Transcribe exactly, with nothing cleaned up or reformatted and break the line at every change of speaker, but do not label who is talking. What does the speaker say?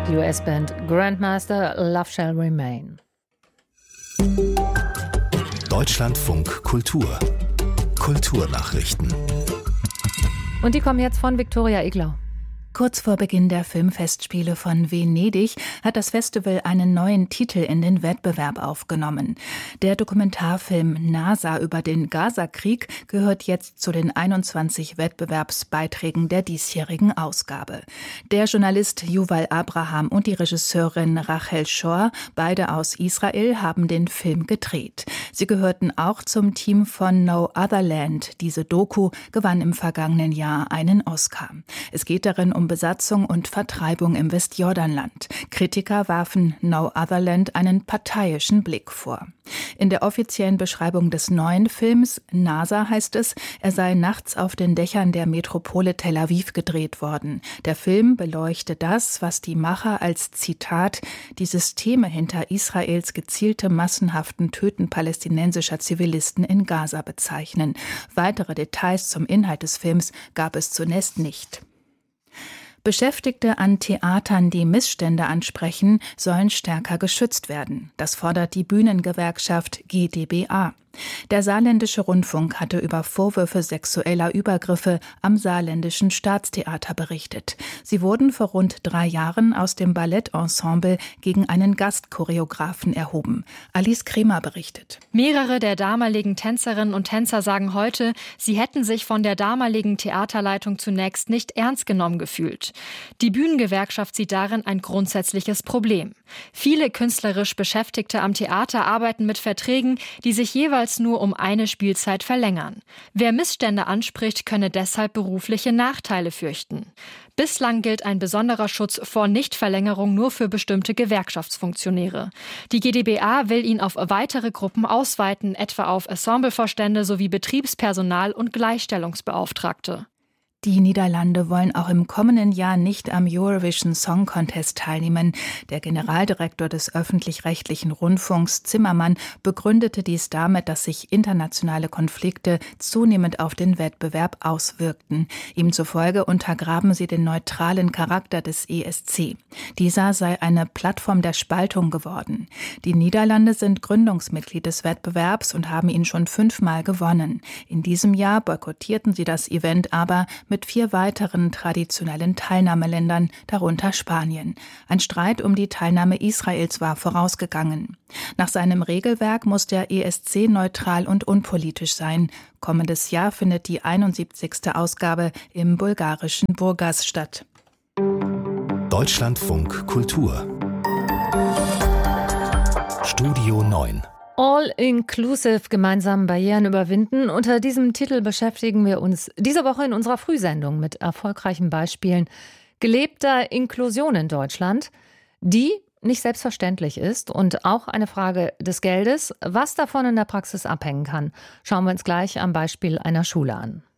Die U S-Band Grandmaster, Love Shall Remain.
Deutschlandfunk Kultur. Kulturnachrichten.
Und die kommen jetzt von Viktoria Iglau.
Kurz vor Beginn der Filmfestspiele von Venedig hat das Festival einen neuen Titel in den Wettbewerb aufgenommen. Der Dokumentarfilm NASA über den Gaza-Krieg gehört jetzt zu den einundzwanzig Wettbewerbsbeiträgen der diesjährigen Ausgabe. Der Journalist Yuval Abraham und die Regisseurin Rachel Shor, beide aus Israel, haben den Film gedreht. Sie gehörten auch zum Team von No Other Land. Diese Doku gewann im vergangenen Jahr einen Oscar. Es geht darin um um Besatzung und Vertreibung im Westjordanland. Kritiker warfen No Other Land einen parteiischen Blick vor. In der offiziellen Beschreibung des neuen Films, NASA, heißt es, er sei nachts auf den Dächern der Metropole Tel Aviv gedreht worden. Der Film beleuchte das, was die Macher als Zitat die Systeme hinter Israels gezielte massenhaften Töten palästinensischer Zivilisten in Gaza bezeichnen. Weitere Details zum Inhalt des Films gab es zunächst nicht. Beschäftigte an Theatern, die Missstände ansprechen, sollen stärker geschützt werden. Das fordert die Bühnengewerkschaft G d B A. Der Saarländische Rundfunk hatte über Vorwürfe sexueller Übergriffe am Saarländischen Staatstheater berichtet. Sie wurden vor rund drei Jahren aus dem Ballettensemble gegen einen Gastchoreografen erhoben. Alice Kremer berichtet.
Mehrere der damaligen Tänzerinnen und Tänzer sagen heute, sie hätten sich von der damaligen Theaterleitung zunächst nicht ernst genommen gefühlt. Die Bühnengewerkschaft sieht darin ein grundsätzliches Problem. Viele künstlerisch Beschäftigte am Theater arbeiten mit Verträgen, die sich jeweils nur um eine Spielzeit verlängern. Wer Missstände anspricht, könne deshalb berufliche Nachteile fürchten. Bislang gilt ein besonderer Schutz vor Nichtverlängerung nur für bestimmte Gewerkschaftsfunktionäre. Die G d B A will ihn auf weitere Gruppen ausweiten, etwa auf Ensemblevorstände sowie Betriebspersonal und Gleichstellungsbeauftragte.
Die Niederlande wollen auch im kommenden Jahr nicht am Eurovision Song Contest teilnehmen. Der Generaldirektor des öffentlich-rechtlichen Rundfunks, Zimmermann, begründete dies damit, dass sich internationale Konflikte zunehmend auf den Wettbewerb auswirkten. Ihm zufolge untergraben sie den neutralen Charakter des E S C. Dieser sei eine Plattform der Spaltung geworden. Die Niederlande sind Gründungsmitglied des Wettbewerbs und haben ihn schon fünfmal gewonnen. In diesem Jahr boykottierten sie das Event aber mit vier weiteren traditionellen Teilnahmeländern, darunter Spanien. Ein Streit um die Teilnahme Israels war vorausgegangen. Nach seinem Regelwerk muss der E S C neutral und unpolitisch sein. Kommendes Jahr findet die einundsiebzigste Ausgabe im bulgarischen Burgas statt.
Deutschlandfunk Kultur. Studio neun.
All-inclusive, gemeinsam Barrieren überwinden. Unter diesem Titel beschäftigen wir uns diese Woche in unserer Frühsendung mit erfolgreichen Beispielen gelebter Inklusion in Deutschland, die nicht selbstverständlich ist und auch eine Frage des Geldes. Was davon in der Praxis abhängen kann, schauen wir uns gleich am Beispiel einer Schule an.